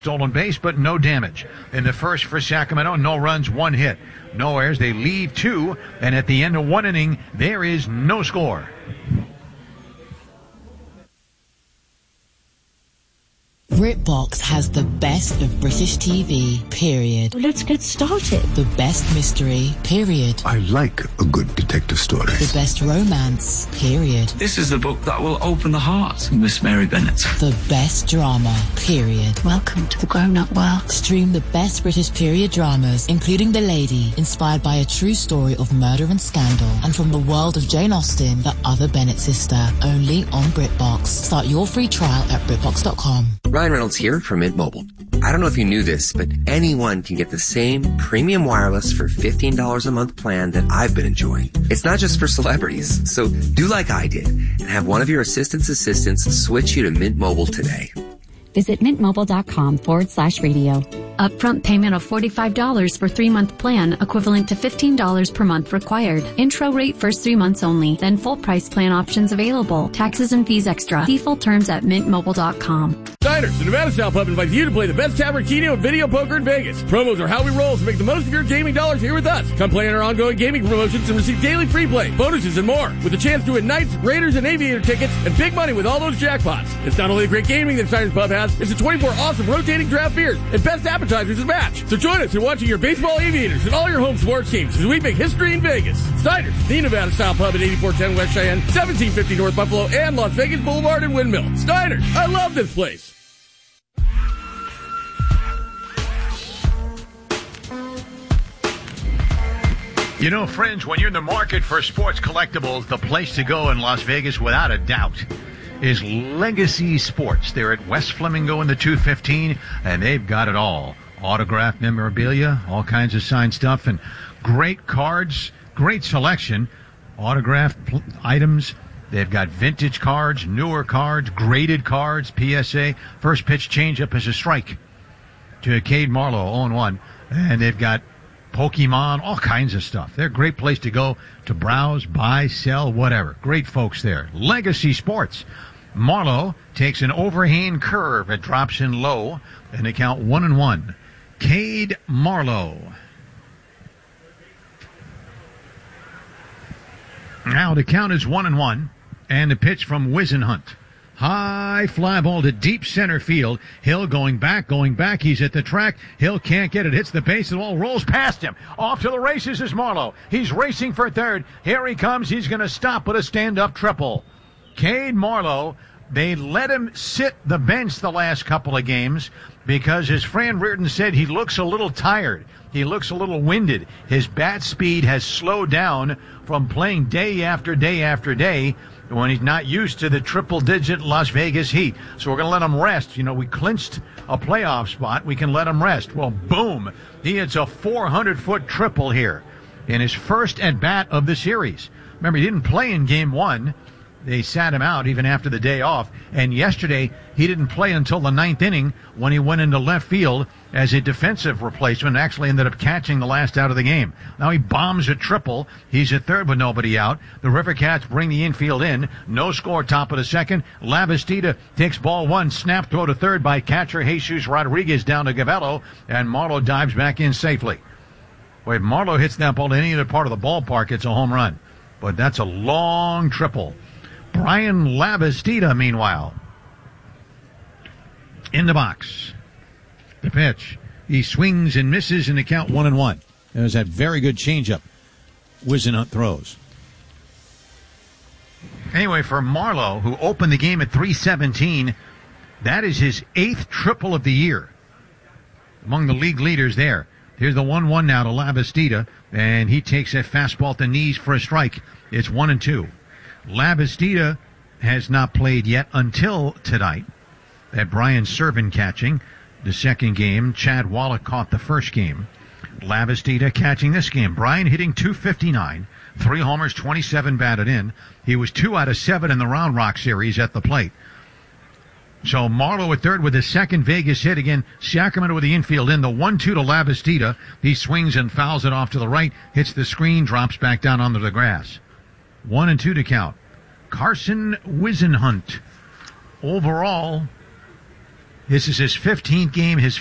Stolen base, but no damage. In the first for Sacramento, no runs, 1 hit. No errors. They lead 2, and at the end of 1 inning, there is no score. BritBox has the best of British TV, period. Let's get started. The best mystery, period. I like a good detective story. The best romance, period. This is the book that will open the heart of Miss Mary Bennet. The best drama, period. Welcome to the grown-up world. Stream the best British period dramas, including The Lady, inspired by a true story of murder and scandal, and from the world of Jane Austen, the other Bennet sister, only on BritBox. Start your free trial at BritBox.com. Ryan Reynolds here from Mint Mobile. I don't know if you knew this, but anyone can get the same premium wireless for $15 a month plan that I've been enjoying. It's not just for celebrities, so do like I did and have one of your assistants switch you to Mint Mobile today. Visit mintmobile.com/radio. Upfront payment of $45 for 3-month plan, equivalent to $15 per month required. Intro rate first 3 months only, then full price plan options available. Taxes and fees extra. See full terms at mintmobile.com. Diners, the Nevada Style Pub invites you to play the best tavern, keno, and video poker in Vegas. Promos are how we roll, so make the most of your gaming dollars here with us. Come play in our ongoing gaming promotions and receive daily free play, bonuses, and more. With a chance to win Knights, Raiders, and Aviator tickets, and big money with all those jackpots. It's not only the great gaming that Diners Pub has, it's the 24 awesome rotating draft beers and best appetizers to match. So join us in watching your baseball, Aviators, and all your home sports teams as we make history in Vegas. Diners, the Nevada Style Pub at 8410 West Cheyenne, 1750 North Buffalo, and Las Vegas Boulevard and Windmill. Diners, I love this place. You know, friends, when you're in the market for sports collectibles, the place to go in Las Vegas, without a doubt, is Legacy Sports. They're at West Flamingo in the 215, and they've got it all. Autographed memorabilia, all kinds of signed stuff, and great cards, great selection, autographed items. They've got vintage cards, newer cards, graded cards, PSA. First pitch changeup is a strike to Cade Marlowe, 0-1. And they've got Pokemon, all kinds of stuff. They're a great place to go to browse, buy, sell, whatever. Great folks there. Legacy Sports. Marlowe takes an overhand curve. It drops in low, and they count 1-1. Cade Marlowe. Now the count is 1-1, and the pitch from Wisenhunt. High fly ball to deep center field. Hill going back. He's at the track. Hill can't get it. Hits the base. The ball rolls past him. Off to the races is Marlowe. He's racing for third. Here he comes. He's going to stop with a stand-up triple. Cade Marlowe, they let him sit the bench the last couple of games because, as Fran Reardon said, he looks a little tired. He looks a little winded. His bat speed has slowed down from playing day after day after day when he's not used to the triple-digit Las Vegas heat. So we're going to let him rest. You know, we clinched a playoff spot. We can let him rest. Well, boom. He hits a 400-foot triple here in his first at-bat of the series. Remember, he didn't play in Game 1. They sat him out even after the day off. And yesterday, he didn't play until the 9th inning when he went into left field as a defensive replacement and actually ended up catching the last out of the game. Now he bombs a triple. He's at third with nobody out. The River Cats bring the infield in. No score, top of the second. Lavastida takes ball one. Snap throw to third by catcher Jesus Rodriguez down to Gavello. And Marlowe dives back in safely. Well, if Marlowe hits that ball to any other part of the ballpark, it's a home run. But that's a long triple. Brian Lavastida, meanwhile, in the box. The pitch. He swings and misses in the count 1-1. There's that very good changeup Wisenhunt throws. Anyway, for Marlowe, who opened the game at .317, that is his 8th triple of the year. Among the league leaders there. Here's the 1-1 now to Lavastida, and he takes a fastball at the knees for a strike. It's 1-2. Lavastida has not played yet until tonight. That Brian Serven catching the second game. Chad Wallach caught the first game. Lavastida catching this game. Brian hitting .259, 3 homers, 27 batted in. He was 2 out of 7 in the Round Rock series at the plate. So Marlowe at third with his second Vegas hit. Again, Sacramento with the infield in. The 1-2 to Lavastida. He swings and fouls it off to the right. Hits the screen, drops back down onto the grass. 1-2 to count. Carson Wisenhunt. Overall, This is his 15th game, his